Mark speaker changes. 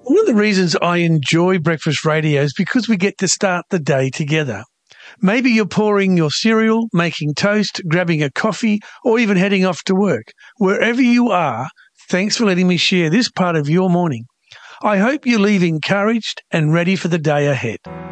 Speaker 1: One of the reasons I enjoy breakfast radio is because we get to start the day together. Maybe you're pouring your cereal, making toast, grabbing a coffee, or even heading off to work. Wherever you are, thanks for letting me share this part of your morning. I hope you leave encouraged and ready for the day ahead.